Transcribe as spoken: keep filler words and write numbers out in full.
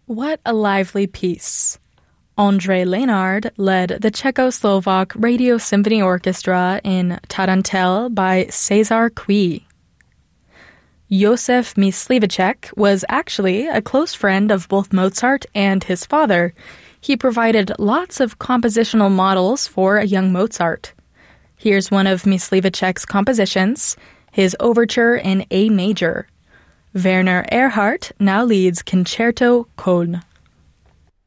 What a lively piece. André Lénard led the Czechoslovak Radio Symphony Orchestra in Tarantelle by César Cui. Josef Mysliveček was actually a close friend of both Mozart and his father. He provided lots of compositional models for a young Mozart. Here's one of Mysliveček's compositions, his overture in A major. Werner Erhardt now leads Concerto Köln.